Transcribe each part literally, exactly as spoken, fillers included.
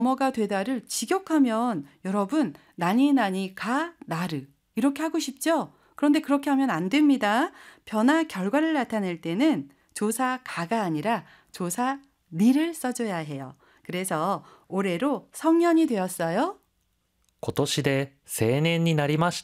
뭐가 되다를 직역하면 여러분 나니 나니 가 나르 이렇게 하고 싶죠? 그런데 그렇게 하면 안 됩니다. 변화 결과를 나타낼 때는 조사 가가 아니라 조사 니를 써줘야 해요. 그래서 올해로 성년이 되었어요. 今年で成年になりました。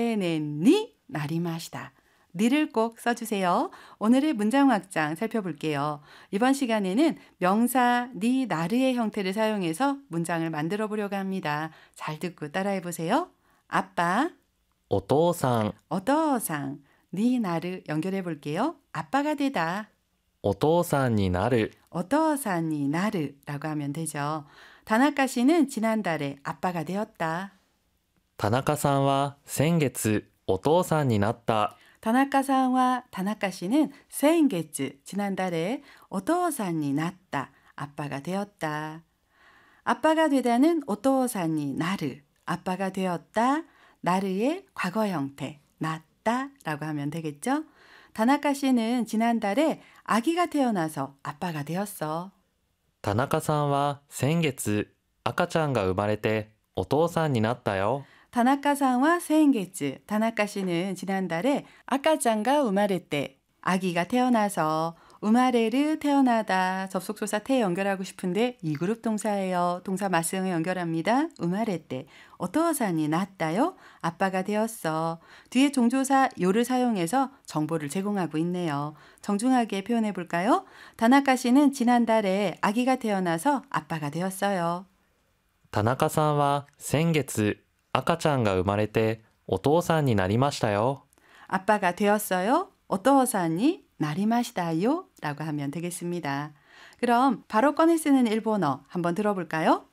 세넨니 나리마시다. 니를 꼭 써주세요. 오늘의 문장 확장 살펴볼게요. 이번 시간에는 명사 니 나르의 형태를 사용해서 문장을 만들어 보려고 합니다. 잘 듣고 따라해 보세요. 아빠, お父さん、 어떠상, 니 나르 연결해 볼게요. 아빠가 되다. お父さんになる。 어떠산이 나르라고 하면 되죠. 다나카 씨는 지난달에 아빠가 되었다. 田中さんは先月お父さんになった。 다나카상과 다나카 씨는 생게츠 지난달에 오토산이 났다. 아빠가 되었다. 아빠가 되다는 오토산이 나르. 아빠가 되었다. 나르의 과거 형태 났다라고 하면 되겠죠. 다나카 씨는 지난달에 아기가 태어나서 아빠가 되었어. 田中さんは先月赤ちゃんが生まれてお父さんになったよ。 다나카상과 생게츠. 다나카 씨는 지난달에 아까짱가 우마레 때 아기가 태어나서 우마레를 태어나다 접속조사 태 연결하고 싶은데 이 그룹 동사예요. 동사 맞성을 연결합니다. 우마레 때 어떠산이 났다요? 아빠가 되었어. 뒤에 종조사 요를 사용해서 정보를 제공하고 있네요. 정중하게 표현해 볼까요? 다나카 씨는 지난달에 아기가 태어나서 아빠가 되었어요. 田中さんは先月赤ちゃんが生まれてお父さんになりましたよ。 아빠가 되었어요. 어떠산이 나리마시다요? 라고 하면 되겠습니다. 그럼 바로 꺼내 쓰는 일본어 한번 들어볼까요?